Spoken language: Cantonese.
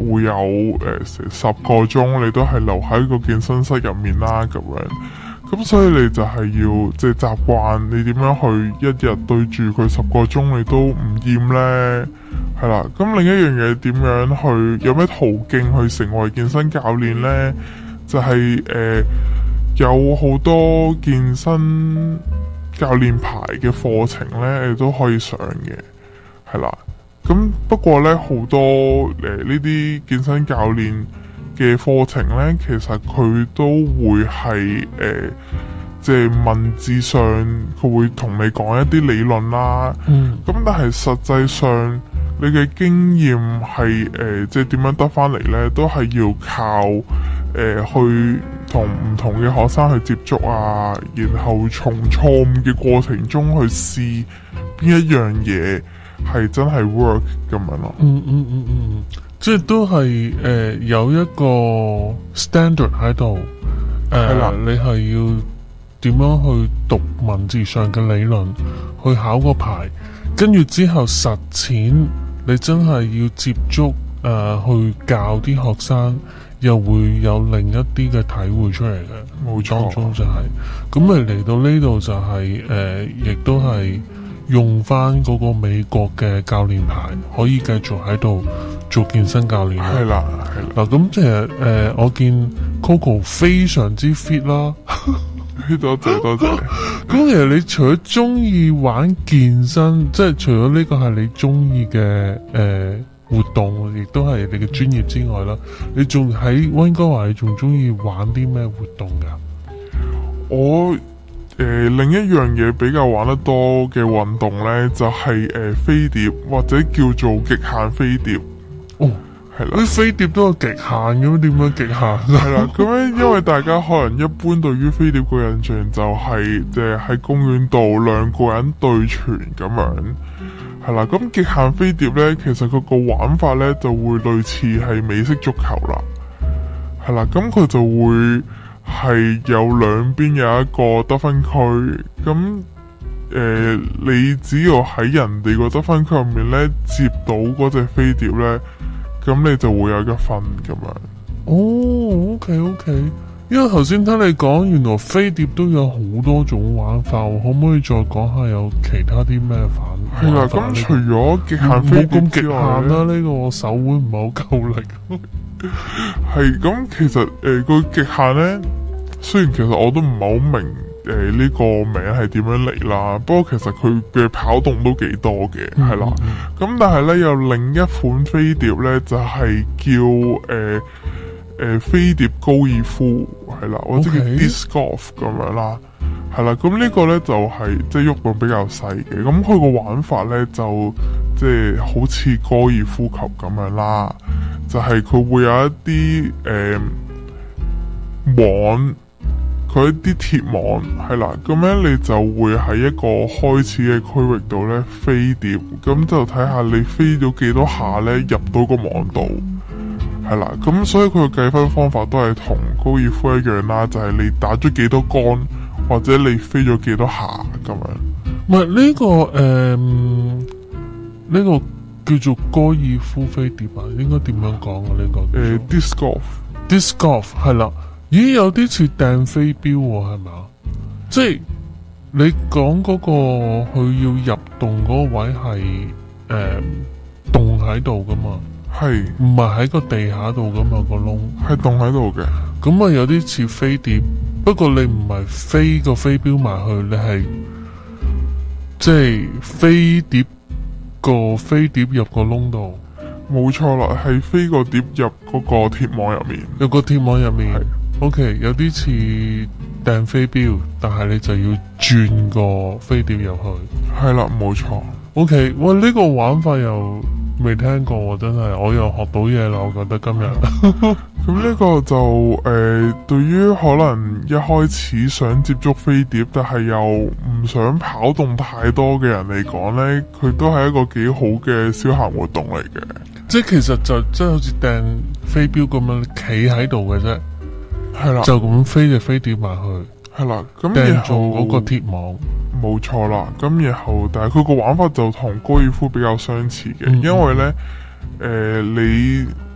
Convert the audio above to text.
會有10個鐘你都係留喺個健身室入面啦咁樣。咁所以你就係要即係習慣你點樣去一日對住佢10個鐘你都唔厭呢？係啦。咁另一樣嘢點樣去有咩途徑去成為健身教練呢？就係有好多健身教練牌嘅課程呢，你都可以上嘅，係啦。咁不過呢，好多呢啲健身教練嘅課程呢，其實佢都會係即係文字上佢會同你講一啲理論啦。咁但係實際上你嘅經驗係即係點樣得翻嚟呢？都係要靠去同唔同嘅學生去接觸啊，然後從錯誤嘅過程中去試邊一樣嘢係真係 work 咁樣咯。 即係都係有一個 standard 喺度，你係要點樣去讀文字上嘅理論，去考個牌，跟住之後實踐，你真係要接觸去教啲學生，又會有另一啲嘅體會出嚟嘅。 冇錯， 當中就係咁咪嚟到呢度就係亦都係用翻嗰個美國嘅教練牌，可以繼續喺度做健身教練。 係啦。 嗱，咁其實我見 Coco 非常之 fit 啦。 多謝。 咁其實你除咗中意玩健身，即係除咗呢個係你中意嘅活動，亦都係你嘅專業之外啦，你仲喺溫哥華，你仲中意玩啲咩活動噶？ 我另一樣嘢比較玩得多嘅運動呢，就係飛碟或者叫做極限飛碟。係啦， 啲飛碟都有極限嘅，點樣極限？ 係啦，咁樣因為大家可能一般對於飛碟個印象就係即係喺公園度2個人對拳咁樣，係啦。咁極限飛碟呢，其實佢個玩法呢就會類似係美式足球啦，係啦。咁佢就會係有兩邊有一個得分區，咁你只要喺人哋個得分區入面呢接到嗰隻飛碟呢，咁你就會有一分咁樣。 OK， 因為頭先聽你講，原來飛碟都有好多種玩法，可唔可以再講下有其他啲咩玩法？ 係啦，咁除咗極限飛碟咁極限之外啦，呢個我手腕唔係好夠力。 係咁，其實個極限呢，雖然其實我都唔係好明呢個名係點樣嚟啦，不過其實佢嘅跑動都幾多嘅，係啦。咁但係呢，有另一款飛碟呢，就係叫飛碟高爾夫，係啦，或者叫 disc golf 咁樣啦，係啦。咁呢個呢，就係即係喐動比較細嘅，咁佢個玩法呢，就即係好似高爾夫球咁樣啦，就係佢會有一啲網。佢一啲鐵網係啦，咁樣你就會喺一個開始嘅區域度呢飛碟，咁就睇下你飛咗幾多下呢入到個網度，係啦，咁所以佢嘅計分方法都係同高爾夫一樣啦，就係你打咗幾多桿，或者你飛咗幾多下咁樣。 唔係呢個呢個叫做高爾夫飛碟啊，應該點樣講啊？呢個 disc golf，disc golf 係啦。咦，有啲似掟飛鏢喎，係咪？即係你講嗰個佢要入洞嗰個位係洞喺度噶嘛？係唔係喺個地下度噶嘛？個窿係洞喺度嘅。 咁啊有啲似飛碟，不過你唔係飛個飛鏢埋去，你係即係飛碟個飛碟入個窿度。 冇錯啦，係飛個碟入嗰個鐵網入面。 有個鐵網入面。OK， 有啲似掟飛鏢，但係你就要轉個飛碟入去。係啦，冇錯。OK， 喂，呢個玩法又未聽過，真係我又學到嘢啦，我覺得今日。 咁呢個就對於可能一開始想接觸飛碟，但係又唔想跑動太多嘅人嚟講呢，佢都係一個幾好嘅消閒活動嚟嘅。即係其實就真係好似掟飛鏢咁樣企喺度嘅啫。係啦，就咁飛隻飛碟埋去，係啦，咁然後嗰個鐵網，冇錯啦。咁然後，但係佢個玩法就同高爾夫比較相似嘅，因為呢，你